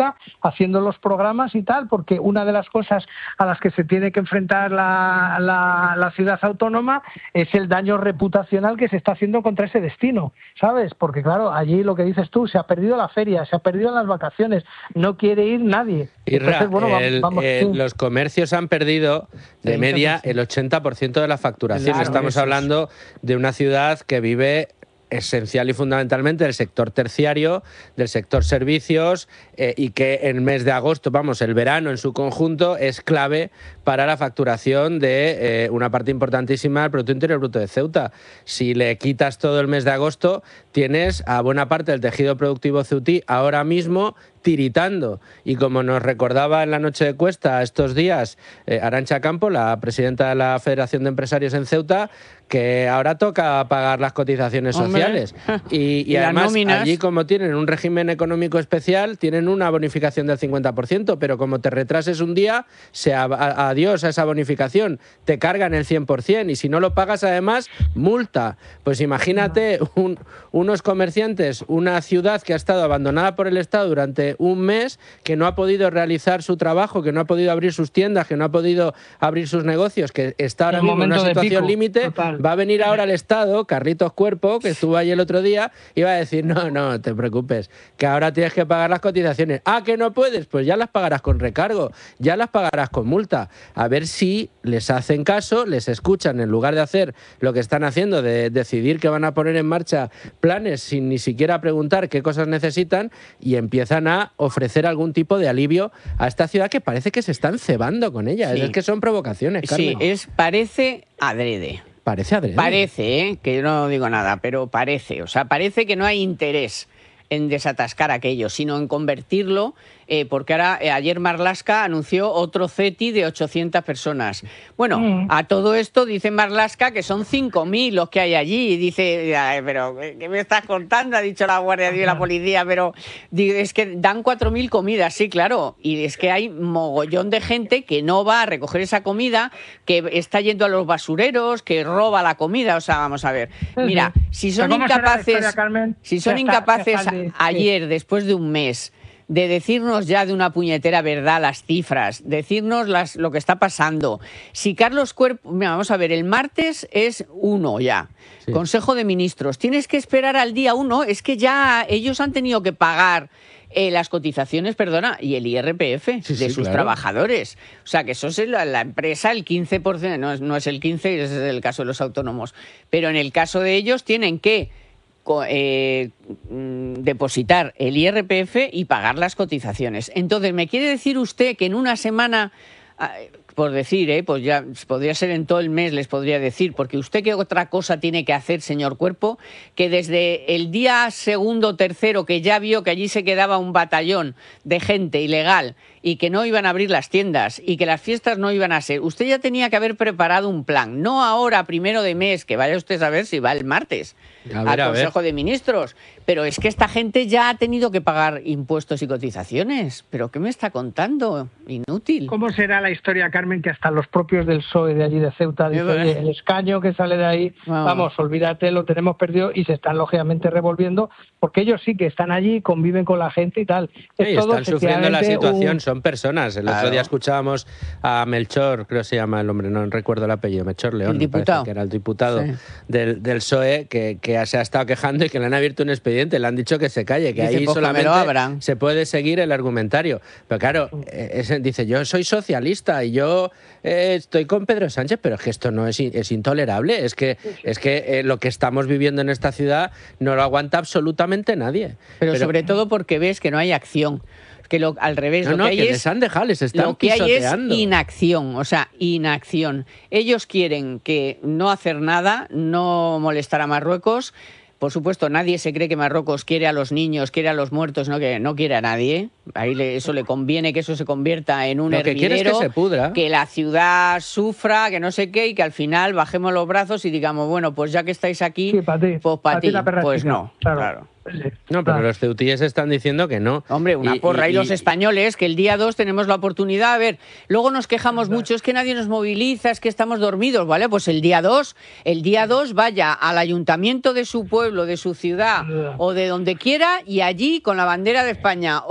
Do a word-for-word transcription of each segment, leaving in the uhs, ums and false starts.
Ceuta haciendo los programas y tal, porque una de las cosas a las que se tiene que enfrentar la, la, la ciudad autónoma es el daño reputacional que se está haciendo contra ese destino, ¿sabes? Porque claro, allí lo que dices tú, se ha perdido la feria, se ha perdido las vacaciones, no quiere ir nadie. Irra, Entonces, bueno, el, vamos, el, sí. los comercios han perdido de media el ochenta por ciento de la facturación. Claro, Estamos hablando de una ciudad que vive esencial y fundamentalmente del sector terciario, del sector servicios, eh, y que el mes de agosto, vamos, el verano en su conjunto es clave para la facturación de eh, una parte importantísima del Producto Interior Bruto de Ceuta. Si le quitas todo el mes de agosto, tienes a buena parte del tejido productivo ceutí ahora mismo tiritando. Y como nos recordaba en la noche de Cuesta estos días eh, Arantxa Campo, la presidenta de la Federación de Empresarios en Ceuta, que ahora toca pagar las cotizaciones Hombre. sociales. Y, y, Y además nóminas. allí, como tienen un régimen económico especial, tienen una bonificación del cincuenta por ciento, pero como te retrases un día, se a, a, adiós a esa bonificación, te cargan el cien por ciento y si no lo pagas además, multa. Pues imagínate un, unos comerciantes, una ciudad que ha estado abandonada por el Estado durante un mes, que no ha podido realizar su trabajo, que no ha podido abrir sus tiendas, que no ha podido abrir sus negocios, que está ahora En mismo en una momento de situación pico, límite. total. Va a venir ahora el Estado, Carlitos Cuerpo, que estuvo ahí el otro día, y va a decir, no, no te preocupes, que ahora tienes que pagar las cotizaciones. Ah, que no puedes, pues ya las pagarás con recargo, ya las pagarás con multa. A ver si les hacen caso, les escuchan, en lugar de hacer lo que están haciendo, de decidir que van a poner en marcha planes sin ni siquiera preguntar qué cosas necesitan, y empiezan a ofrecer algún tipo de alivio a esta ciudad que parece que se están cebando con ella. Sí. Es que son provocaciones, Carmen. Sí, es, parece adrede. Parece adrede. Parece, ¿eh? Que yo no digo nada, pero parece. O sea, parece que no hay interés en desatascar aquello, sino en convertirlo, eh, porque ahora eh, ayer Marlaska anunció otro CETI de ochocientas personas. Bueno, Mm. a todo esto dice Marlaska que son cinco mil los que hay allí, y dice, "Ay, pero ¿qué me estás contando?", ha dicho la Guardia Civil y la policía, pero digo, es que dan cuatro mil comidas, sí, claro, y es que hay mogollón de gente que no va a recoger esa comida, que está yendo a los basureros, que roba la comida, o sea, vamos a ver, mira, si son ¿Cómo será la incapaces, historia, Carmen? si son Ya está, incapaces ya está el de- ayer, después de un mes, de decirnos ya de una puñetera verdad las cifras, decirnos las, lo que está pasando. Si Carlos Cuerpo, mira, vamos a ver, el martes es uno ya, Sí. Consejo de Ministros, tienes que esperar al día uno, es que ya ellos han tenido que pagar eh, las cotizaciones, perdona, y el I R P F Sí, de sí, sus claro. trabajadores. O sea, que eso es la, la empresa, el quince por ciento, no es, no es el quince por ciento, ese es el caso de los autónomos, pero en el caso de ellos tienen que co- eh, mm, depositar el I R P F y pagar las cotizaciones. Entonces, ¿me quiere decir usted que en una semana, ah, por decir, eh, pues ya podría ser en todo el mes, les podría decir, porque usted qué otra cosa tiene que hacer, señor Cuerpo, que desde el día segundo o tercero que ya vio que allí se quedaba un batallón de gente ilegal y que no iban a abrir las tiendas y que las fiestas no iban a ser, usted ya tenía que haber preparado un plan, no ahora, primero de mes, que vaya usted a ver si va el martes A ver, al a ver. Consejo de Ministros, pero es que esta gente ya ha tenido que pagar impuestos y cotizaciones. ¿Pero qué me está contando? Inútil. ¿Cómo será la historia, Carmen, que hasta los propios del P S O E de allí de Ceuta dicen, oye, el escaño que sale de ahí, Vamos. vamos, olvídate, lo tenemos perdido, y se están lógicamente revolviendo, porque ellos sí que están allí, conviven con la gente y tal. Es Sí, todo están sufriendo la efectivamente situación, un- son personas. El Claro. otro día escuchábamos a Melchor, creo que se llama el hombre, no recuerdo el apellido, Melchor León, El me parece diputado. que era el diputado Sí. del, del P S O E, que, que se ha estado quejando y que le han abierto un expediente, le han dicho que se calle, que Dice, ahí pues que me solamente lo abran. se puede seguir el argumentario. Pero claro, eh, ese dice, yo soy socialista y yo eh, estoy con Pedro Sánchez, pero es que esto no es, in- es intolerable, es que, es que eh, lo que estamos viviendo en esta ciudad no lo aguanta absolutamente nadie. Pero, sobre todo porque ves que no hay acción. Que lo, al revés, No, lo no, que hay que es... les han dejado, les están Lo que hay es pisoteando. inacción, o sea, inacción. Ellos quieren que no hacer nada, no molestar a Marruecos. Por supuesto, nadie se cree que Marruecos quiere a los niños, quiere a los muertos, no, que no quiere a nadie. Ahí le- eso le conviene que eso se convierta en un Lo que quiere es que hervidero, se pudra. que la ciudad sufra, que no sé qué, y que al final bajemos los brazos y digamos, bueno, pues ya que estáis aquí, Sí, para ti, pues para pa' ti ti. la perra Pues chica, no, claro. claro. Sí, No, pero claro. los ceutíes están diciendo que no. Hombre, una porra. Y, los españoles, que el día dos tenemos la oportunidad, a ver, luego nos quejamos mucho, es que nadie nos moviliza, es que estamos dormidos, ¿vale? Pues el día dos, el día dos vaya al ayuntamiento de su pueblo, de su ciudad o de donde quiera, y allí con la bandera de España o con la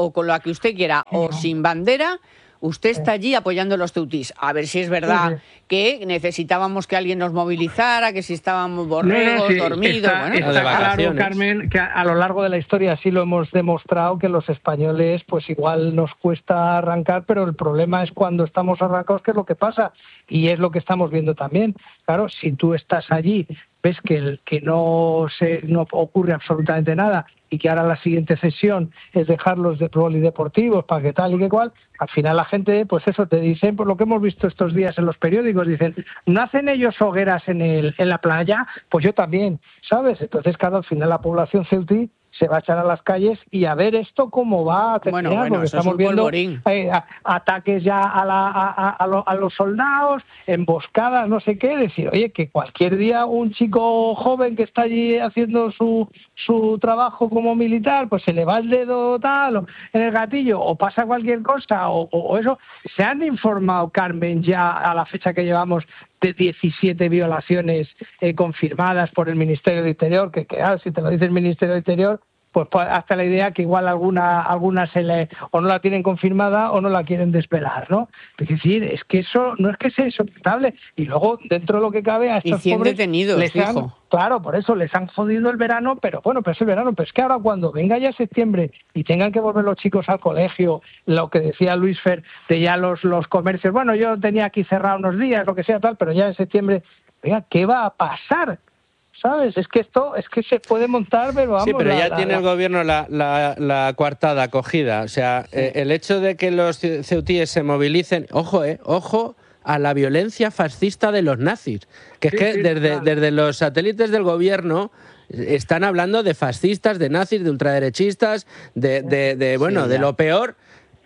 que usted quiera, o sin bandera, usted está allí apoyando a los ceutís. A ver si es verdad sí, sí. que necesitábamos que alguien nos movilizara, que si estábamos borregos, no, no, sí, dormidos... Está, bueno, está claro, Carmen, que a lo largo de la historia sí lo hemos demostrado, que los españoles pues igual nos cuesta arrancar, pero el problema es cuando estamos arrancados, que es lo que pasa, y es lo que estamos viendo también. Claro, si tú estás allí, ves que, el, que no, se, no ocurre absolutamente nada, y que ahora la siguiente sesión es dejarlos de polideportivos para que tal y que cual, al final la gente, pues eso, te dicen, por lo que hemos visto estos días en los periódicos, dicen, ¿no hacen ellos hogueras en el en la playa? Pues yo también, ¿sabes? Entonces, claro, al final la población ceutí se va a echar a las calles y a ver esto cómo va a terminar, bueno, bueno, porque estamos viendo eh, a, ataques ya a, la, a, a, a, lo, a los soldados, emboscadas, no sé qué, decir, oye, que cualquier día un chico joven que está allí haciendo su, su trabajo como militar, pues se le va el dedo tal, o en el gatillo, o pasa cualquier cosa, o, o, o eso. ¿Se han informado, Carmen, ya a la fecha que llevamos de diecisiete violaciones eh, confirmadas por el Ministerio de Interior? Que, que claro, si te lo dice el Ministerio de Interior, pues hasta la idea que igual alguna alguna se le o no la tienen confirmada o no la quieren desvelar, ¿no? Es decir, es que eso no es que sea insoportable. Y luego, dentro de lo que cabe, a estos y cien pobres detenidos, les han, claro, por eso les han jodido el verano, pero bueno, pero es el verano, pero es que ahora cuando venga ya septiembre y tengan que volver los chicos al colegio, lo que decía Luis Fer, de ya los, los comercios, bueno, yo tenía aquí cerrado unos días, lo que sea tal, pero ya en septiembre, oiga, ¿qué va a pasar? ¿Sabes? Es que esto, es que se puede montar, pero vamos... Sí, pero la, ya la, tiene la... el gobierno la, la, la coartada cogida. O sea, sí. eh, el hecho de que los ceutíes se movilicen... Ojo, eh, ojo a la violencia fascista de los nazis. Que es sí, que sí, desde, claro. desde los satélites del gobierno están hablando de fascistas, de nazis, de ultraderechistas, de, de, de bueno, sí, de lo peor...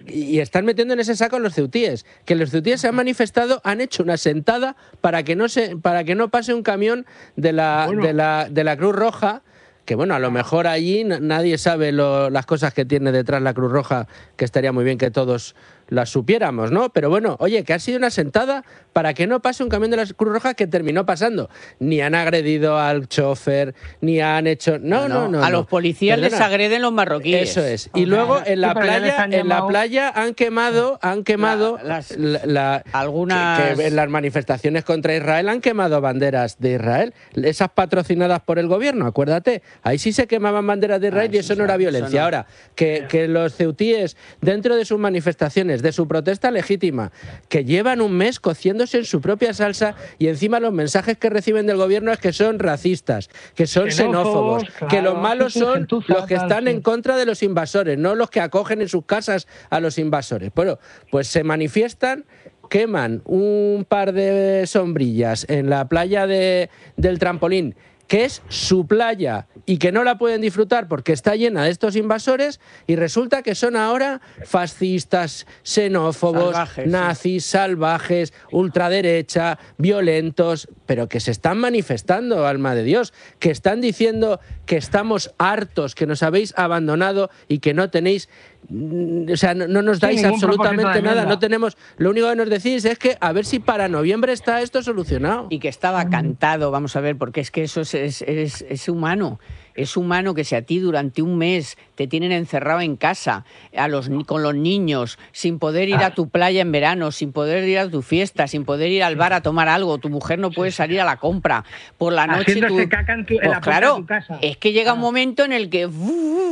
Y están metiendo en ese saco a los ceutíes, que los ceutíes se han manifestado, han hecho una sentada para que no se, para que no pase un camión de la, bueno. de la, de la Cruz Roja, que bueno, a lo mejor allí nadie sabe lo, las cosas que tiene detrás la Cruz Roja, que estaría muy bien que todos las supiéramos, ¿no? Pero bueno, oye, que ha sido una sentada para que no pase un camión de la Cruz Roja, que terminó pasando. Ni han agredido al chofer, ni han hecho... No, no, no. no a no. los policías Perdona. les agreden los marroquíes. Eso es. Y luego en la playa, en la playa han quemado, han quemado la, las, la, la, algunas... Que, que en las manifestaciones contra Israel han quemado banderas de Israel, esas patrocinadas por el gobierno, acuérdate. Ahí sí se quemaban banderas de Israel ah, y eso, eso no era violencia. No. Ahora, que, que los ceutíes, dentro de sus manifestaciones, de su protesta legítima, que llevan un mes cociéndose en su propia salsa y encima los mensajes que reciben del gobierno es que son racistas, que son xenófobos, claro, que los malos son los que están en contra de los invasores, no los que acogen en sus casas a los invasores. Bueno, pues se manifiestan, queman un par de sombrillas en la playa de, del Trampolín, que es su playa y que no la pueden disfrutar porque está llena de estos invasores, y resulta que son ahora fascistas, xenófobos, salvajes, nazis, sí. salvajes, ultraderecha, violentos, pero que se están manifestando, alma de Dios, que están diciendo que estamos hartos, que nos habéis abandonado y que no tenéis... O sea, no, no nos dais sí, absolutamente nada, no tenemos... Lo único que nos decís es que a ver si para noviembre está esto solucionado. Y que estaba cantado, vamos a ver, porque es que eso es, es, es, es humano. Es humano que si a ti durante un mes te tienen encerrado en casa, a los, con los niños, sin poder ir a tu playa en verano, sin poder ir a tu fiesta, sin poder ir al bar a tomar algo, tu mujer no puede salir a la compra, por la noche tú... caca en tu, en pues la claro, de tu casa. Es que llega ah. un momento en el que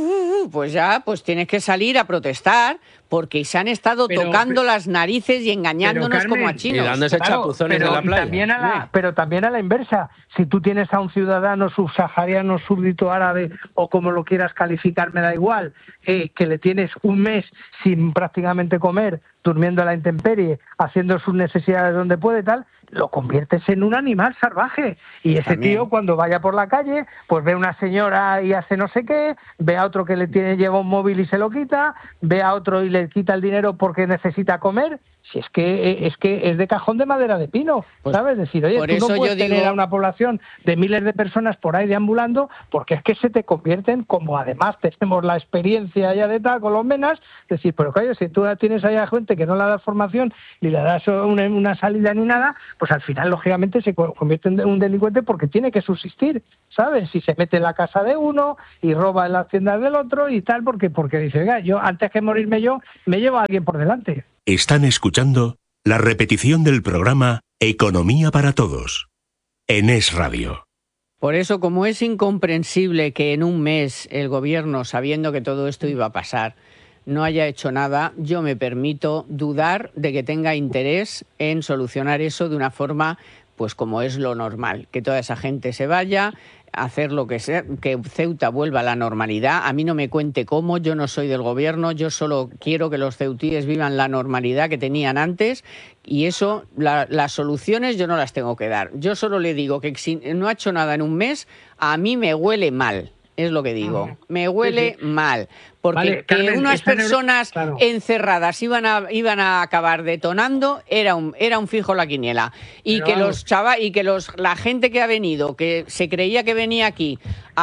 pues ya pues tienes que salir a protestar porque se han estado pero, tocando pero, las narices y engañándonos pero, Carmen, como a chinos. Y dándose claro, chapuzones pero, en la playa. También a la, pero también a la inversa. Si tú tienes a un ciudadano subsahariano, súbdito árabe o como lo quieras calificar, me da igual, eh, que le tienes un mes sin prácticamente comer, durmiendo a la intemperie, haciendo sus necesidades donde puede tal, lo conviertes en un animal salvaje. Y ese También. tío, cuando vaya por la calle, pues ve a una señora y hace no sé qué, ve a otro que le tiene lleva un móvil y se lo quita, ve a otro y le quita el dinero porque necesita comer. si es que es que es de cajón de madera de pino, pues, ¿sabes? Es decir, oye, tú no puedes digo... tener a una población de miles de personas por ahí deambulando, porque es que se te convierten, como además tenemos la experiencia ya de tal con los menas, es decir, pero coño, si tú tienes ahí a gente que no le das formación ni le das una, una salida ni nada, pues al final, lógicamente, se convierte en un delincuente porque tiene que subsistir, ¿sabes? Si se mete en la casa de uno y roba en las tiendas del otro y tal, porque porque dice, oiga, yo antes que morirme yo, me llevo a alguien por delante. Están escuchando la repetición del programa Economía para Todos, en Es Radio. Por eso, como es incomprensible que en un mes el gobierno, sabiendo que todo esto iba a pasar, no haya hecho nada, yo me permito dudar de que tenga interés en solucionar eso de una forma, pues como es lo normal, que toda esa gente se vaya, hacer lo que sea, que Ceuta vuelva a la normalidad. A mí no me cuente cómo, yo no soy del gobierno, yo solo quiero que los ceutíes vivan la normalidad que tenían antes, y eso, la, las soluciones yo no las tengo que dar. Yo solo le digo que si no ha hecho nada en un mes, a mí me huele mal. Es lo que digo, me huele sí, sí. mal, porque vale, que Carmen, unas personas claro. encerradas iban a iban a acabar detonando era un era un fijo la quiniela, y Pero que vamos. los chava y que los la gente que ha venido, que se creía que venía aquí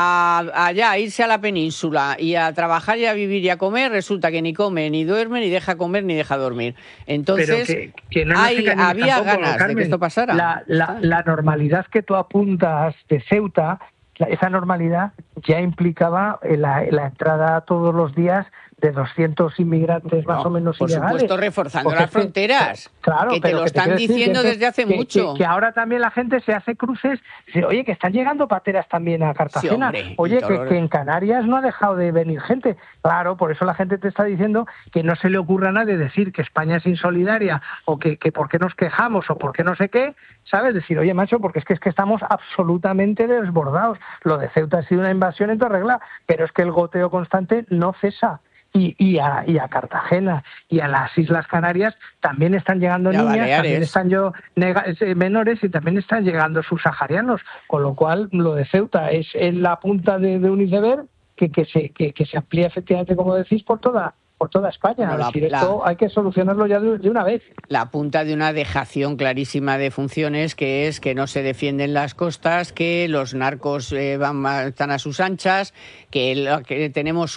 a allá a irse a la península y a trabajar y a vivir y a comer, resulta que ni come ni duerme ni deja comer ni deja dormir. Entonces que, que no hay, había tampoco, ganas Carmen, de que esto pasara. La, la, la normalidad que tú apuntas de Ceuta, esa normalidad ya implicaba la, la entrada todos los días de doscientos inmigrantes más no, o menos por ilegales. Por supuesto, reforzando Porque las fronteras, claro, que te pero lo que están te diciendo decir, desde hace que, mucho. Que, que ahora también la gente se hace cruces, dice, oye, que están llegando pateras también a Cartagena, sí, hombre, oye, que, que en Canarias no ha dejado de venir gente. Claro, por eso la gente te está diciendo que no se le ocurra a nadie decir que España es insolidaria, o que, que por qué nos quejamos, o por qué no sé qué, ¿sabes? Decir, oye, macho, porque es que, es que estamos absolutamente desbordados. Lo de Ceuta ha sido una invasión en toda regla, pero es que el goteo constante no cesa. Y, y, a, y a Cartagena y a las Islas Canarias también están llegando ya niñas, Baleares. También están yo, nega, menores y también están llegando subsaharianos, con lo cual lo de Ceuta es en la punta de, de un iceberg que, que, se, que, que se amplía efectivamente, como decís, por toda por toda España. No, la, es decir, la, esto hay que solucionarlo ya de, de una vez. La punta de una dejación clarísima de funciones, que es que no se defienden las costas, que los narcos eh, van están a sus anchas, que, que tenemos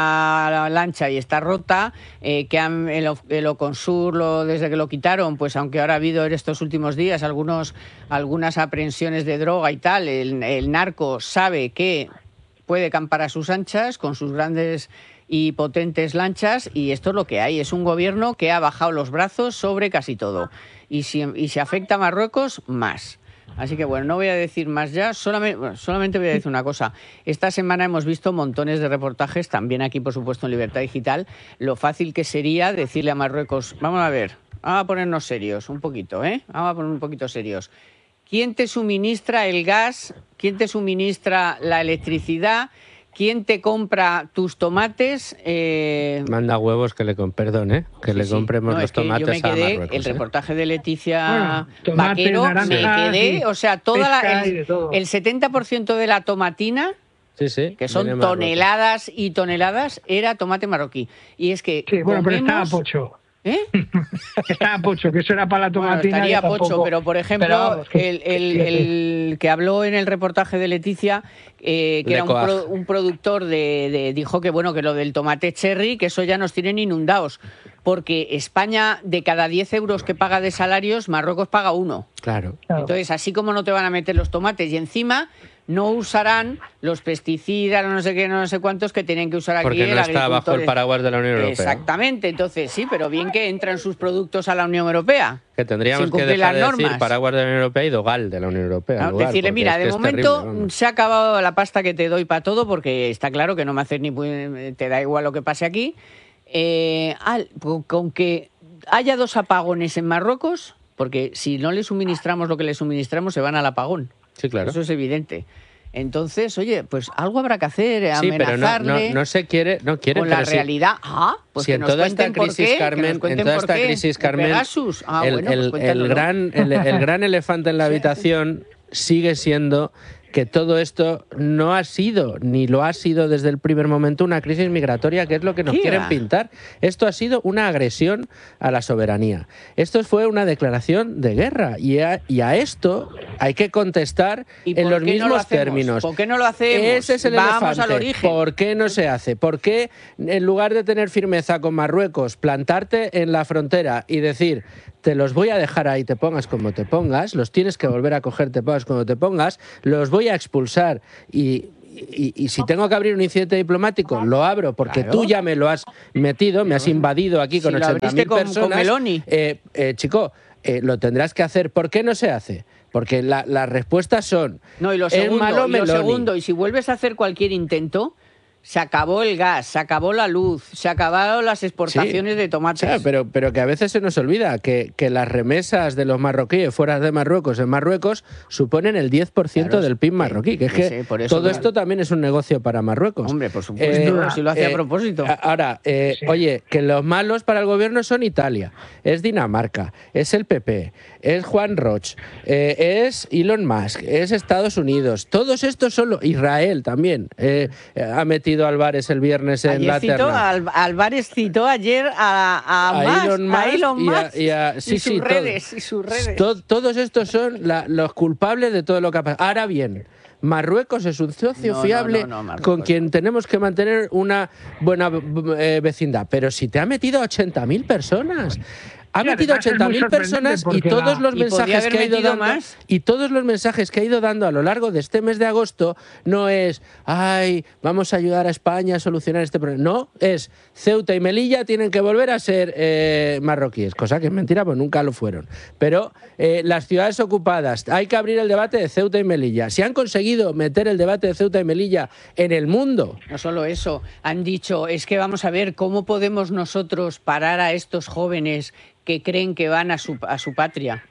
una lancha y está rota, eh, que han, el, el Oconsur, lo, desde que lo quitaron, pues aunque ahora ha habido en estos últimos días algunos algunas aprehensiones de droga y tal, el, el narco sabe que puede campar a sus anchas con sus grandes y potentes lanchas, y esto es lo que hay. Es un gobierno que ha bajado los brazos sobre casi todo. Y si, y si afecta a Marruecos, más. Así que bueno, no voy a decir más ya, solamente, bueno, solamente voy a decir una cosa. Esta semana hemos visto montones de reportajes, también aquí por supuesto en Libertad Digital, lo fácil que sería decirle a Marruecos, vamos a ver, vamos a ponernos serios un poquito, ¿eh? Vamos a poner un poquito serios. ¿Quién te suministra el gas? ¿Quién te suministra la electricidad? ¿Quién te compra tus tomates? Eh... Manda huevos que le con perdón, ¿eh? Que sí, le compremos sí. no, los tomates yo me quedé, a Marruecos. El ¿eh? reportaje de Leticia bueno, Vaquero, naranja, me quedé, o sea, toda la, el, todo. el setenta por ciento de la tomatina, sí, sí, que son toneladas y toneladas, era tomate marroquí. Y es que sí, bueno, comemos... pero estaba pocho. ¿Eh? Estaba pocho, que eso era para la tomatina. Bueno, estaría pocho, tampoco... pero por ejemplo, pero vamos, que, el, el, que, el que habló en el reportaje de Leticia, eh, que era un, pro, un productor de, de, dijo que bueno, que lo del tomate cherry, que eso ya nos tienen inundados, porque España, de cada diez euros que paga de salarios, Marruecos paga uno. Claro. Entonces, así como no te van a meter los tomates, y encima no usarán los pesticidas, no sé qué, no sé cuántos que tienen que usar aquí. Porque no está bajo el paraguas de la Unión Europea. Exactamente, entonces sí, pero bien que entran sus productos a la Unión Europea. Que tendríamos que dejar de decir paraguas de la Unión Europea y Dogal de la Unión Europea. No, lugar, decirle, mira, es de momento terrible, se ha acabado la pasta que te doy para todo, porque está claro que no me haces ni te da igual lo que pase aquí. Eh, con que haya dos apagones en Marruecos, porque si no le suministramos lo que le suministramos, se van al apagón. Sí, claro. Eso es evidente. Entonces, oye, pues algo habrá que hacer, sí, amenazarle. Pero no, no, no se quiere, no quiere. Con pero la sí. realidad. Ah, pues si que en nos toda esta cuenten crisis, por qué, Carmen, que nos cuenten en toda por esta qué. crisis, Carmen, Pegasus. Ah, el, bueno, el, pues el gran, el, el gran elefante en la habitación sigue siendo que todo esto no ha sido, ni lo ha sido desde el primer momento, una crisis migratoria, que es lo que nos quieren pintar. Esto ha sido una agresión a la soberanía. Esto fue una declaración de guerra, y a, y a esto hay que contestar en los mismos no términos. ¿Por qué no lo hacemos? Ese es el Vamos elefante. al origen. ¿Por qué no se hace? ¿Por qué, en lugar de tener firmeza con Marruecos, plantarte en la frontera y decir: te los voy a dejar ahí, te pongas como te pongas, los tienes que volver a coger, te pongas como te pongas, los voy a expulsar y... Y, y si tengo que abrir un incidente diplomático, lo abro, porque claro, tú ya me lo has metido, me has invadido aquí con si ochenta mil personas. Con Meloni. Eh, eh, chico, eh, lo tendrás que hacer. ¿Por qué no se hace? Porque la, las respuestas son... No, y lo segundo, malo y lo segundo, y si vuelves a hacer cualquier intento, se acabó el gas, se acabó la luz, se acabaron las exportaciones sí, de tomates. Claro, pero, pero que a veces se nos olvida que, que las remesas de los marroquíes fuera de Marruecos en Marruecos suponen el diez por ciento claro, del P I B marroquí, que es que sí, por eso, todo claro. esto también es un negocio para Marruecos. Hombre, por supuesto, eh, si lo hacía eh, a propósito. Ahora, eh, sí. oye, que los malos para el gobierno son Italia, es Dinamarca, es el P P, es Juan Roch, eh, es Elon Musk, es Estados Unidos, todos estos son los... Israel también eh, ha metido Álvarez el viernes en ayer la citó, terna. Al, Álvarez citó ayer a, a, a, Elon, Musk, a Elon Musk y, a, y, a, sí, y, sus sí, redes, todo, y sus redes. To, todos estos son la, los culpables de todo lo que ha pasado. Ahora bien, Marruecos es un socio no, fiable no, no, no, con quien tenemos que mantener una buena eh, vecindad. Pero si te ha metido a ochenta mil personas... Ha metido ochenta mil personas y todos los mensajes que ha ido dando más? y todos los mensajes que ha ido dando a lo largo de este mes de agosto no es ay, vamos a ayudar a España a solucionar este problema. No, es Ceuta y Melilla tienen que volver a ser eh, marroquíes, cosa que es mentira, pues nunca lo fueron. Pero eh, las ciudades ocupadas, hay que abrir el debate de Ceuta y Melilla. Si han conseguido meter el debate de Ceuta y Melilla en el mundo. No solo eso, han dicho, es que vamos a ver cómo podemos nosotros parar a estos jóvenes que creen que van a su, a su patria.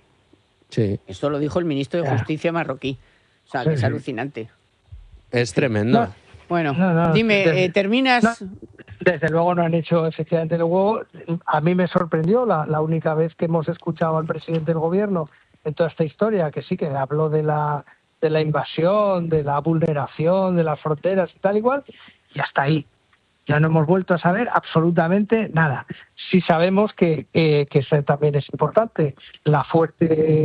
Sí. Esto lo dijo el ministro de Justicia marroquí. O sea, que es alucinante. Es tremendo. No, bueno, no, no, dime, desde, eh, ¿terminas? No, desde luego no han hecho, efectivamente, luego a mí me sorprendió la, la única vez que hemos escuchado al presidente del gobierno en toda esta historia, que sí que habló de la, de la invasión, de la vulneración de las fronteras y tal igual, y hasta ahí. Ya no hemos vuelto a saber absolutamente nada. Sí sabemos que, eh, que eso también es importante, la fuerte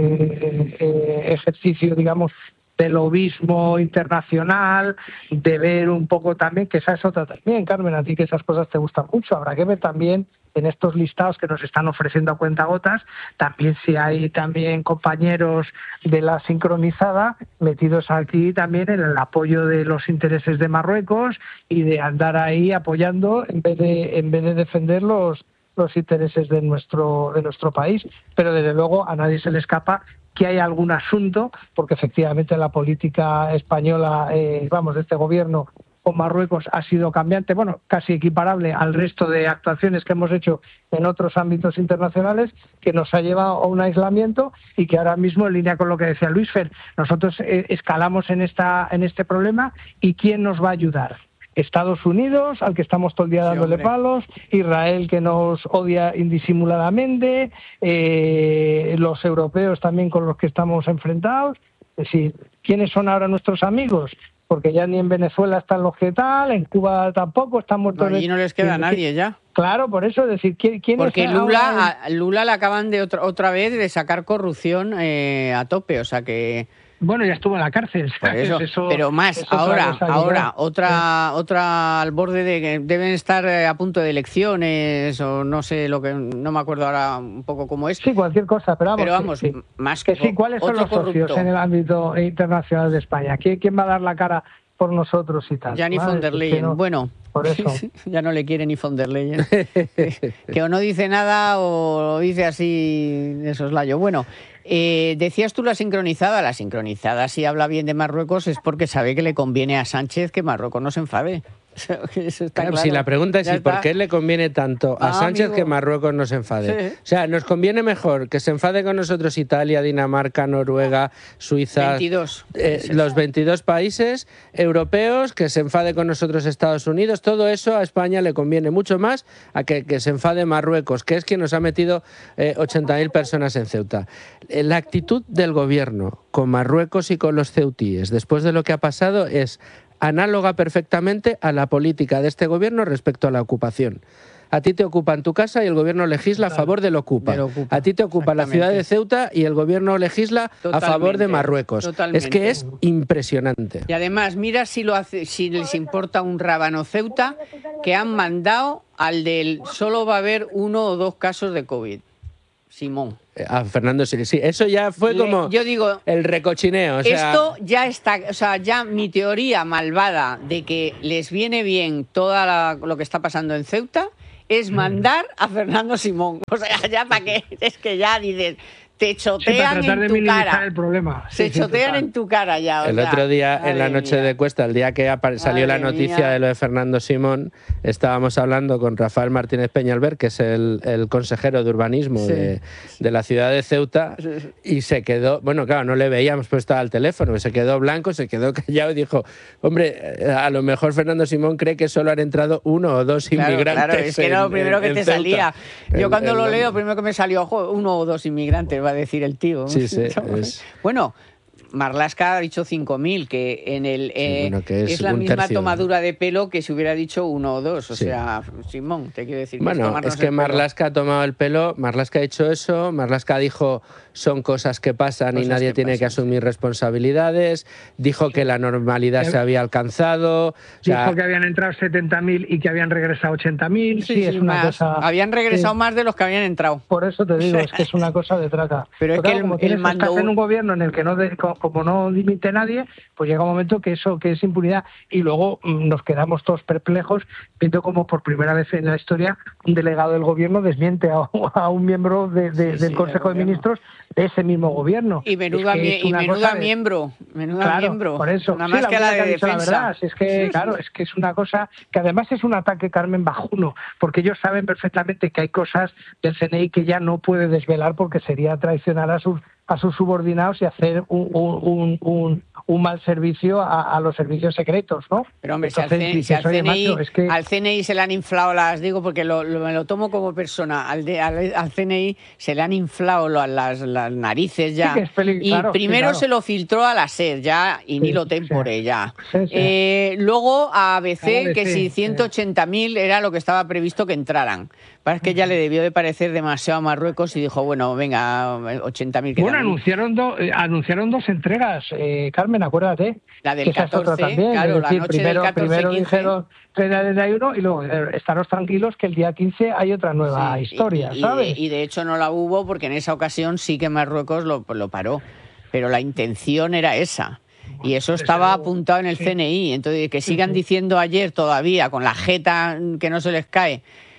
eh, ejercicio, digamos, del lobismo internacional, de ver un poco también, que esa es otra también, Carmen, a ti que esas cosas te gustan mucho, habrá que ver también en estos listados que nos están ofreciendo a cuentagotas, también si hay también compañeros de la sincronizada metidos aquí también en el apoyo de los intereses de Marruecos y de andar ahí apoyando en vez de en vez de defender los los intereses de nuestro de nuestro país. Pero desde luego a nadie se le escapa que hay algún asunto, porque efectivamente la política española, eh, vamos, de este gobierno con Marruecos ha sido cambiante, bueno, casi equiparable al resto de actuaciones que hemos hecho en otros ámbitos internacionales, que nos ha llevado a un aislamiento y que ahora mismo, en línea con lo que decía Luis Fer, nosotros eh, escalamos en esta en este problema, y ¿quién nos va a ayudar? Estados Unidos, al que estamos todo el día dándole sí, palos, Israel, que nos odia indisimuladamente, eh, los europeos también con los que estamos enfrentados. Es decir, ¿quiénes son ahora nuestros amigos? Porque ya ni en Venezuela están los que tal, en Cuba tampoco, están muertos. No, allí no les queda de... nadie ya. Claro, por eso, es decir, ¿quién, quién Porque es Lula, ahora? a Lula le acaban de otra, otra vez de sacar corrupción eh, a tope, o sea que... Bueno, ya estuvo en la cárcel. Eso, eso, pero más, ahora, ahora, otra, sí. otra al borde de que deben estar a punto de elecciones, o no sé, lo que no me acuerdo ahora un poco cómo es. Sí, cualquier cosa, pero vamos. Pero vamos, sí, más que sí. ¿Cuáles son los corrupto. socios en el ámbito internacional de España? ¿Quién, quién va a dar la cara por nosotros y tal? Ya ni von der Leyen, no, bueno. Por eso. Ya no le quiere ni von der Leyen. Que o no dice nada o dice así de soslayo. Bueno, eh, decías tú la sincronizada. La sincronizada, si habla bien de Marruecos, es porque sabe que le conviene a Sánchez que Marruecos no se enfade. Eso está Claro, claro. si la pregunta es Ya ¿y por está. qué le conviene tanto a Ah, Sánchez amigo. que Marruecos nos enfade? Sí. O sea, nos conviene mejor que se enfade con nosotros Italia, Dinamarca, Noruega, Suiza, veintidós eh, países. los veintidós países europeos, que se enfade con nosotros Estados Unidos. Todo eso a España le conviene mucho más a que, que se enfade Marruecos, que es quien nos ha metido eh, ochenta mil personas en Ceuta. Eh, La actitud del gobierno con Marruecos y con los ceutíes, después de lo que ha pasado, es análoga perfectamente a la política de este gobierno respecto a la ocupación. A ti te ocupan tu casa y el gobierno legisla a favor del ocupa. Del ocupa, A ti te ocupa la ciudad de Ceuta y el gobierno legisla a favor de Totalmente, Marruecos. totalmente. Es que es impresionante. Y además, mira si lo hace, si les importa un rábano Ceuta, que han mandado al del solo va a haber uno o dos casos de COVID. Simón. Eh, A Fernando sí, sí, eso ya fue Le- como yo digo, el recochineo. O sea, esto ya está, o sea, ya mi teoría malvada de que les viene bien todo lo que está pasando en Ceuta es mandar a Fernando Simón. O sea, ya para qué, es que ya dices, te Sí, para chotean tratar de en tu minimizar cara. el problema. Se Sí, sí, chotean total. en tu cara ya. o el sea, otro día, en la madre noche mía. de Cuesta, el día que apare- salió la Madre noticia mía. de lo de Fernando Simón, estábamos hablando con Rafael Martínez Peñalver, que es el, el consejero de urbanismo Sí. de, de la ciudad de Ceuta, Sí, sí. y se quedó, bueno, claro, no le veíamos, pues estaba al teléfono, se quedó blanco, se quedó callado y dijo, hombre, eh, a lo mejor Fernando Simón cree que solo han entrado uno o dos Claro, inmigrantes. claro, es que era lo en- primero en- que en te Ceuta. salía. Yo El- cuando el lo nombre. leo, primero que me salió, ojo, uno o dos inmigrantes, va a decir el tío. Sí, sí, es- Bueno, Marlaska ha dicho cinco mil, que en el eh, bueno, que es la un misma tercio. tomadura de pelo que si hubiera dicho uno o dos. O Sí. sea, Simón, te quiero decir. que Bueno, tomarnos es que el pelo. Marlaska ha tomado el pelo, Marlaska ha hecho eso, Marlaska dijo son cosas que pasan y Cosas nadie que tiene que pasan, asumir responsabilidades, dijo que la normalidad se había alcanzado, o sea, Dijo que habían entrado setenta mil y que habían regresado ochenta mil. Sí, Sí, es sí, una más. cosa. Habían regresado sí. más de los que habían entrado. Por eso te digo, es que es una cosa de traca. Pero es que el- como el tienes, mando- estás en un gobierno en el que no de- co- como no dimite nadie, pues llega un momento que eso que es impunidad y luego mm, nos quedamos todos perplejos viendo como por primera vez en la historia un delegado del gobierno desmiente a, a un miembro de- de- Sí, del sí, Consejo del de gobierno. Ministros de ese mismo gobierno. Y menuda, Es que mie- es y una menuda cosa de- miembro. Menuda Claro, miembro. por eso. Nada Sí, más la que la única de ha dicho la defensa. verdad, si es que, claro, es que es una cosa que además es un ataque, Carmen, bajuno, porque ellos saben perfectamente que hay cosas del C N I que ya no puede desvelar porque sería traicionar a sus a sus subordinados y hacer un, un, un, un, un mal servicio a, a los servicios secretos, ¿no? Pero hombre, si al, Entonces, C- si al dices, "Oye, C N I, macho, es que al C N I se le han inflado las, digo porque lo, lo- me lo tomo como persona, al, de- al, al C N I se le han inflado lo- las, las narices ya. Sí, que es peli- y claro, sí, primero claro. se lo filtró a la SER ya, y ni Sí, lo tempore sí. ya. Sí, sí. Eh, luego a A B C, A la A B C, que si sí. ciento ochenta mil era lo que estaba previsto que entraran. Parece que ya le debió de parecer demasiado a Marruecos y dijo, bueno, venga, ochenta mil. Bueno, anunciaron, do- eh, anunciaron dos entregas, eh, Carmen, acuérdate. La del que esa es otra catorce, también, claro, es la decir, noche del primero, catorce, primero quince. dijeron treinta y uno y luego eh, estaros tranquilos que el día quince hay otra nueva Sí, historia, y, y- ¿sabes? Y de hecho no la hubo porque en esa ocasión sí que Marruecos lo, lo paró, pero la intención era esa. Y eso estaba apuntado en el C N I. Entonces, que sigan diciendo ayer todavía, con la jeta que no se les cae,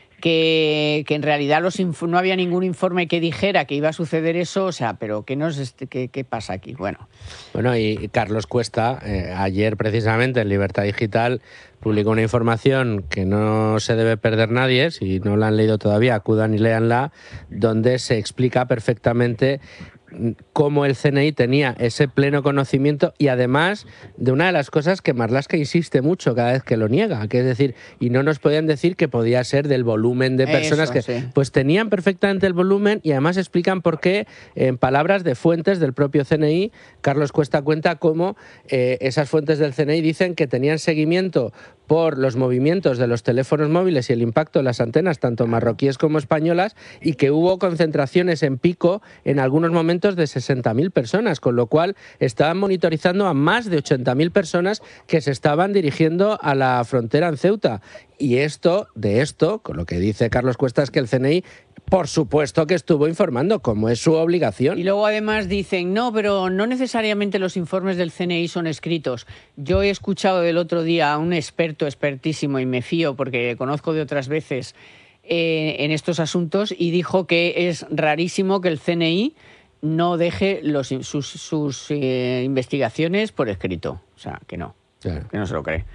que, que en realidad los inf- no había ningún informe que dijera que iba a suceder eso, o sea, pero ¿qué, nos, est- qué, qué pasa aquí? Bueno, Bueno, y Carlos Cuesta, eh, ayer precisamente en Libertad Digital, publicó una información que no se debe perder nadie, si no la han leído todavía, acudan y léanla, donde se explica perfectamente cómo el C N I tenía ese pleno conocimiento y además de una de las cosas que Marlaska insiste mucho cada vez que lo niega, que es decir, y no nos podían decir que podía ser del volumen de personas Eso, que sí. pues tenían perfectamente el volumen y además explican por qué, en palabras de fuentes del propio C N I, Carlos Cuesta cuenta cómo eh, esas fuentes del C N I dicen que tenían seguimiento por los movimientos de los teléfonos móviles y el impacto de las antenas, tanto marroquíes como españolas, y que hubo concentraciones en pico en algunos momentos de sesenta mil personas, con lo cual estaban monitorizando a más de ochenta mil personas que se estaban dirigiendo a la frontera en Ceuta. Y esto, de esto, con lo que dice Carlos Cuesta, es que el C N I, por supuesto que estuvo informando, como es su obligación. y luego además dicen, no, pero no necesariamente los informes del C N I son escritos. Yo he escuchado el otro día a un experto, expertísimo, y me fío porque conozco de otras veces eh, en estos asuntos, y dijo que es rarísimo que el C N I no deje los, sus, sus eh, investigaciones por escrito. O sea, que no, Claro. que no se lo cree.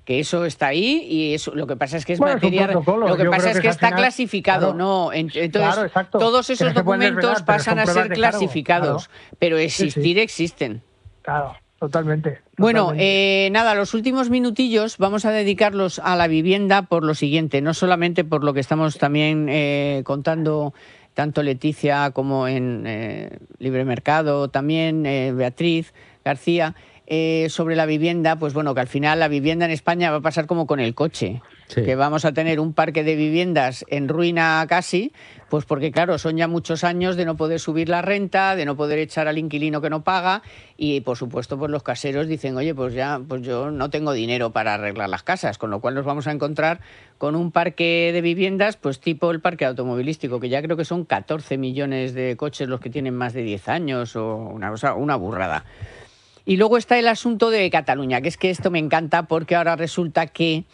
que eso está ahí y eso lo que pasa es que es bueno, materia, es lo que Yo pasa es que, que es está final, clasificado, claro, ¿no? Entonces, claro, exacto, todos esos no documentos desvelar, pasan a ser de clasificados, claro. pero existir sí, sí. existen. Claro, totalmente. Bueno, totalmente. eh, nada, los últimos minutillos vamos a dedicarlos a la vivienda por lo siguiente, no solamente por lo que estamos también eh, contando tanto Leticia como en eh, Libre Mercado, también eh, Beatriz García, eh, sobre la vivienda, pues bueno, que al final la vivienda en España va a pasar como con el coche, sí. que vamos a tener un parque de viviendas en ruina casi, pues porque claro, son ya muchos años de no poder subir la renta, de no poder echar al inquilino que no paga y por supuesto pues los caseros dicen, oye, pues ya pues yo no tengo dinero para arreglar las casas, con lo cual nos vamos a encontrar con un parque de viviendas pues tipo el parque automovilístico, que ya creo que son catorce millones de coches los que tienen más de diez años o una cosa, una burrada. Y luego está el asunto de Cataluña, que es que esto me encanta porque ahora resulta que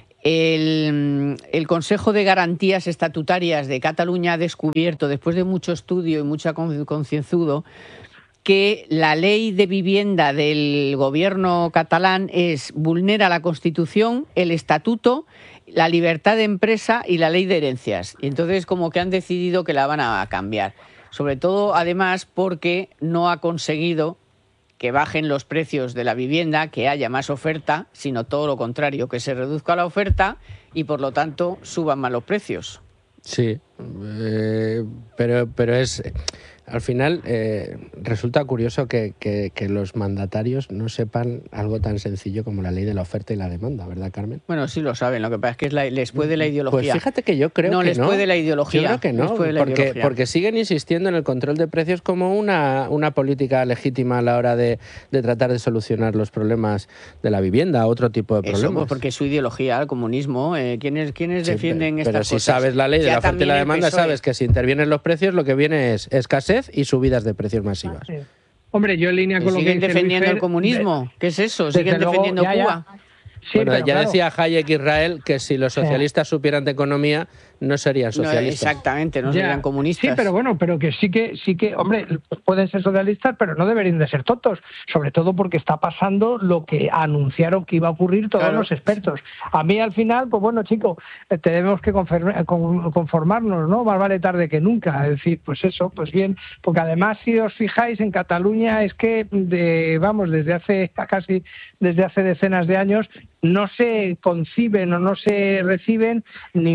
el, el Consejo de Garantías Estatutarias de Cataluña ha descubierto, después de mucho estudio y mucha concienzudo, que la ley de vivienda del gobierno catalán es vulnera la Constitución, el Estatuto, la libertad de empresa y la ley de herencias. Y entonces como que han decidido que la van a cambiar. Sobre todo, además, porque no ha conseguido que bajen los precios de la vivienda, que haya más oferta, sino todo lo contrario, que se reduzca la oferta y por lo tanto suban más los precios. Sí, eh, pero, pero es... Al final eh, resulta curioso que, que, que los mandatarios no sepan algo tan sencillo como la ley de la oferta y la demanda, ¿verdad, Carmen? Bueno, sí lo saben, lo que pasa es que es la, les puede la ideología. Pues fíjate que yo creo no, que les no. puede la ideología. Yo creo que no, porque, porque siguen insistiendo en el control de precios como una, una política legítima a la hora de, de tratar de solucionar los problemas de la vivienda, otro tipo de problemas. Eso, pues porque es su ideología, el comunismo. Eh, ¿Quiénes, quiénes sí, defienden pero, estas pero cosas? Pero si sabes la ley de ya la oferta y la demanda, sabes que si intervienen los precios lo que viene es escasez y subidas de precios masivas. Sí. Hombre, yo en línea con lo que ¿Siguen defendiendo Fer, el comunismo? ¿Qué es eso? ¿Siguen luego, defendiendo ya, ya. Cuba? Sí, bueno, ya claro. decía Hayek Israel que si los socialistas sí. supieran de economía no serían socialistas. No, exactamente, no ya. serían comunistas. Sí, pero bueno, pero que sí que, sí que, hombre, pueden ser socialistas, pero no deberían de ser tontos, sobre todo porque está pasando lo que anunciaron que iba a ocurrir todos claro. los expertos. A mí al final, pues bueno, chico, tenemos que conformarnos, ¿no? Más vale tarde que nunca. Es decir, pues eso, pues bien, porque además si os fijáis en Cataluña es que, de, vamos, desde hace casi, desde hace decenas de años no se conciben o no se reciben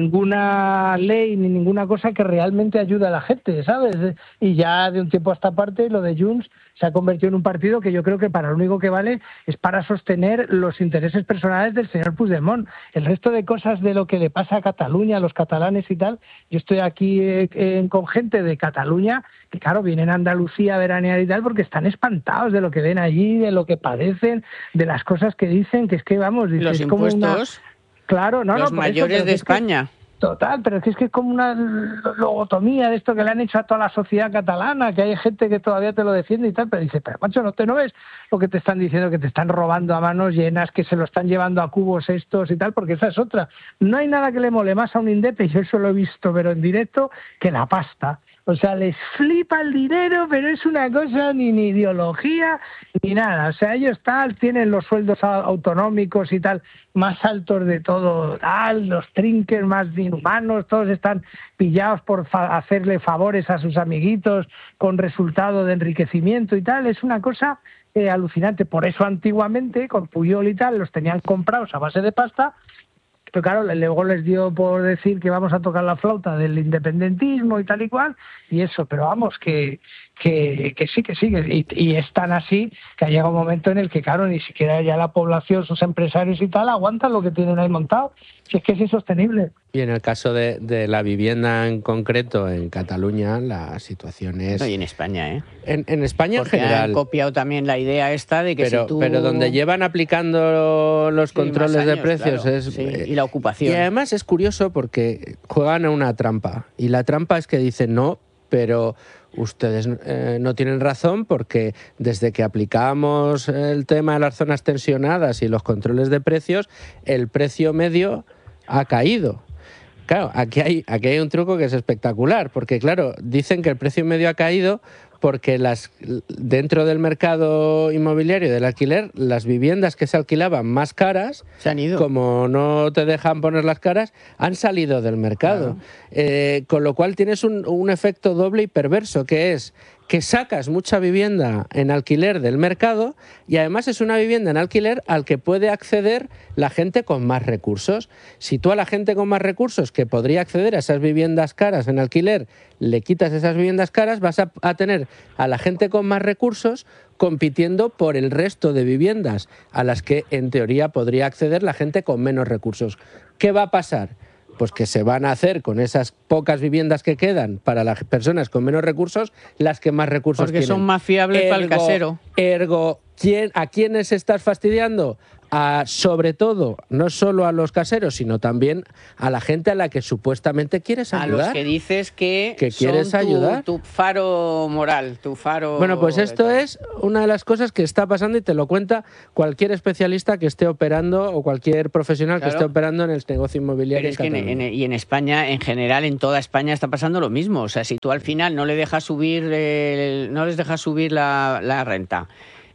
ninguna ley ni ninguna cosa que realmente ayude a la gente, ¿sabes? Y ya de un tiempo a esta parte lo de Junts se ha convertido en un partido que yo creo que para lo único que vale es para sostener los intereses personales del señor Puigdemont. El resto de cosas de lo que le pasa a Cataluña, a los catalanes y tal, yo estoy aquí eh, con gente de Cataluña que claro, vienen a Andalucía a veranear y tal porque están espantados de lo que ven allí, de lo que padecen, de las cosas que dicen, que es que vamos... Los es impuestos, como una... claro, no, los no, mayores eso, de es España. Que... Total, pero es que es que es como una logotomía de esto que le han hecho a toda la sociedad catalana, que hay gente que todavía te lo defiende y tal, pero dice, pero macho, ¿no te no ves lo que te están diciendo, que te están robando a manos llenas, que se lo están llevando a cubos estos y tal? Porque esa es otra. No hay nada que le mole más a un indepe, yo eso lo he visto, pero en directo, que la pasta. O sea, les flipa el dinero, pero es una cosa ni, ni ideología ni nada. O sea, ellos tal, tienen los sueldos autonómicos y tal más altos de todo, tal, los trinques más inhumanos, todos están pillados por fa- hacerle favores a sus amiguitos con resultado de enriquecimiento y tal. Es una cosa eh, alucinante. Por eso antiguamente, con Puyol y tal, los tenían comprados a base de pasta. Pero claro, luego les dio por decir que vamos a tocar la flauta del independentismo y tal y cual, y eso, pero vamos, que, que, que sí, que sí, y, y es tan así que ha llegado un momento en el que, claro, ni siquiera ya la población, sus empresarios y tal, aguantan lo que tienen ahí montado, si es que es insostenible. Y en el caso de, de la vivienda en concreto, en Cataluña, la situación es... No, y en España, ¿eh? En, en España Porque en general. han copiado también la idea esta de que pero, si tú... Pero donde llevan aplicando los sí, controles años, de precios claro, es... Sí, y la ocupación. Y además es curioso porque juegan a una trampa. Y la trampa es que dicen no, pero... Ustedes eh, no tienen razón porque desde que aplicamos el tema de las zonas tensionadas y los controles de precios, el precio medio ha caído. Claro, aquí hay, aquí hay un truco que es espectacular, porque claro, dicen que el precio medio ha caído porque las dentro del mercado inmobiliario del alquiler, las viviendas que se alquilaban más caras, se han ido. Como no te dejan poner las caras, han salido del mercado. Claro. Eh, con lo cual tienes un, un efecto doble y perverso, que es que sacas mucha vivienda en alquiler del mercado y además es una vivienda en alquiler al que puede acceder la gente con más recursos. Si tú a la gente con más recursos que podría acceder a esas viviendas caras en alquiler le quitas esas viviendas caras, vas a, a tener a la gente con más recursos compitiendo por el resto de viviendas a las que en teoría podría acceder la gente con menos recursos. ¿Qué va a pasar? Pues que se van a hacer con esas pocas viviendas que quedan para las personas con menos recursos, las que más recursos Porque tienen. Porque son más fiables ergo, para el casero. Ergo, ¿quién, ¿a quiénes estás fastidiando? A, sobre todo, no solo a los caseros, sino también a la gente a la que supuestamente quieres ayudar. A los que dices que, que quieres son tu, ayudar. tu faro moral, tu faro... Bueno, pues esto es una de las cosas que está pasando y te lo cuenta cualquier especialista que esté operando o cualquier profesional claro. que esté operando en el negocio inmobiliario. Pero es en que en, en, y en España, en general, en toda España está pasando lo mismo. O sea, si tú al final no le dejas subir, el, no les dejas subir la, la renta,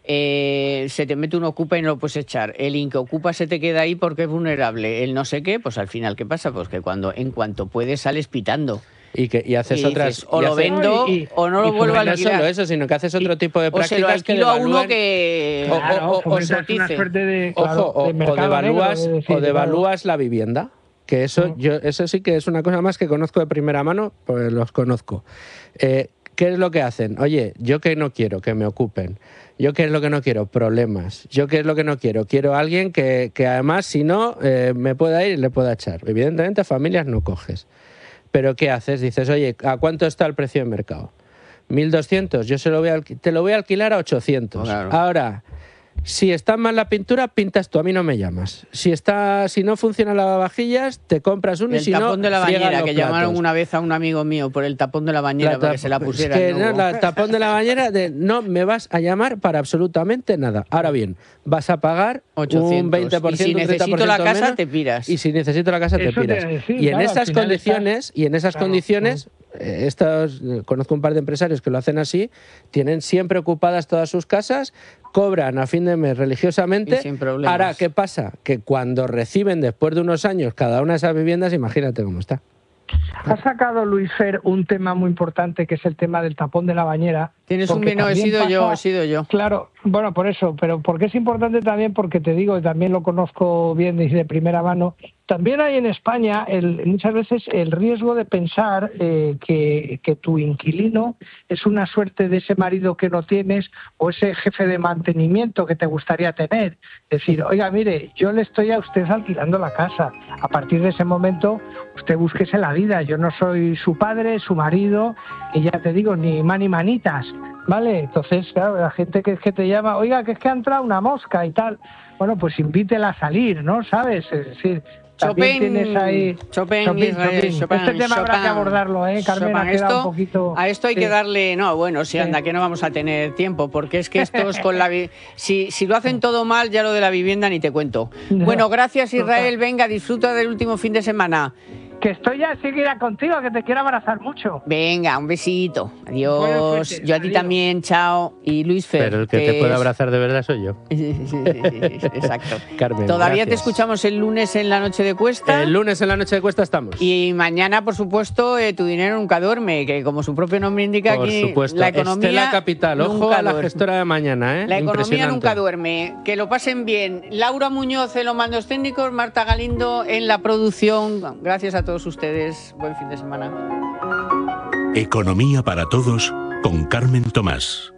Eh, se te mete un ocupa y no lo puedes echar, el inquiocupa se te queda ahí porque es vulnerable, el no sé qué, pues al final ¿qué pasa? Pues que cuando en cuanto puedes sales pitando y que y haces y otras dices, o y lo haces, vendo y, o no lo vuelvo a alquilar. No solo eso, sino que haces otro tipo de prácticas, o se lo alquilo a uno que o, o, o, o se de, ojo, claro, o, de o devalúas negro, de decir, o devalúas claro. la vivienda. Que eso, mm. yo, eso sí que es una cosa más que conozco de primera mano, pues los conozco. Eh, ¿Qué es lo que hacen? Oye, yo que no quiero que me ocupen. Yo qué es lo que no quiero, problemas. Yo qué es lo que no quiero, quiero a alguien que, que además, si no, eh, me pueda ir y le pueda echar. Evidentemente, familias no coges. Pero ¿qué haces? Dices, oye, ¿a cuánto está el precio de mercado? mil doscientos, yo se lo voy a te lo voy a alquilar a ochocientos. Claro. Ahora, si está mal la pintura, pintas tú, a mí no me llamas. Si está, si no funciona el lavavajillas, te compras uno el y si no, el tapón de la bañera, que platos. Llamaron una vez a un amigo mío por el tapón de la bañera la para que se la pusiera. Es que no, el tapón de la bañera, de, no me vas a llamar para absolutamente nada. Ahora bien, vas a pagar ochocientos, un veinte por ciento, y si necesito la casa, menos, te piras. Y si necesito la casa, te Eso piras. Te decir, y en claro, esas condiciones, está... y en esas claro, condiciones, claro. Eh, estos, conozco un par de empresarios que lo hacen así, tienen siempre ocupadas todas sus casas, cobran a fin de mes religiosamente. Y sin problemas. Ahora, ¿qué pasa? Que cuando reciben después de unos años cada una de esas viviendas, imagínate cómo está. Ha sacado Luis Fer un tema muy importante que es el tema del tapón de la bañera. Tienes un bien, no, he sido pasa, yo, he sido yo. Claro, bueno, por eso, pero porque es importante también porque te digo, también lo conozco bien de primera mano. También hay en España el, muchas veces el riesgo de pensar eh, que, que tu inquilino es una suerte de ese marido que no tienes o ese jefe de mantenimiento que te gustaría tener. Es decir, oiga, mire, yo le estoy a usted alquilando la casa. A partir de ese momento, usted búsquese la vida. Yo no soy su padre, su marido, y ya te digo, ni man ni manitas, ¿vale? Entonces, claro, la gente que, que te llama, oiga, que es que ha entrado una mosca y tal. Bueno, pues invítela a salir, ¿no? ¿Sabes? Es decir... Chopin, tienes ahí Chopin, Chopin, Israel, Chopin. Chopin, Este tema Chopin, habrá que abordarlo, ¿eh, Carmen? Ha quedado un poquito... A esto hay sí. que darle... No, bueno, sí, anda, que no vamos a tener tiempo, porque es que estos con la... Si, si lo hacen todo mal, ya lo de la vivienda ni te cuento. No. Bueno, gracias, Israel. Venga, disfruta del último fin de semana. Que estoy ya enseguida contigo, que te quiero abrazar mucho. Venga, un besito. Adiós. Yo a ti Adiós. También, chao. Y Luis Fer. Pero el que, que te es... puede abrazar de verdad soy yo. Sí, sí, sí, sí, exacto. Carmen, Todavía gracias. Te escuchamos el lunes en la noche de Cuesta. El lunes en la noche de Cuesta estamos. Y mañana, por supuesto, eh, Tu dinero nunca duerme, que como su propio nombre indica, por aquí supuesto. la economía Estela Capital. Ojo a la duerme. gestora de mañana, ¿eh? La economía nunca duerme. Que lo pasen bien. Laura Muñoz en los mandos técnicos, Marta Galindo en la producción. Gracias a todos ustedes. Buen fin de semana. Economía para todos con Carmen Tomás.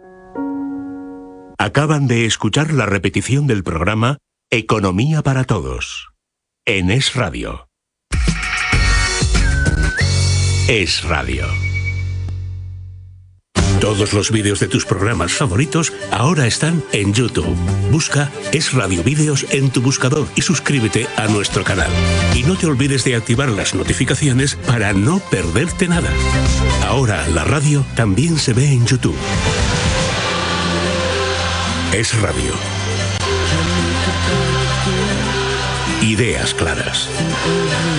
Acaban de escuchar la repetición del programa Economía para todos en Es Radio. Es Radio. Todos los vídeos de tus programas favoritos ahora están en YouTube. Busca Es Radio Vídeos en tu buscador y suscríbete a nuestro canal. Y no te olvides de activar las notificaciones para no perderte nada. Ahora la radio también se ve en YouTube. Es Radio. Ideas claras.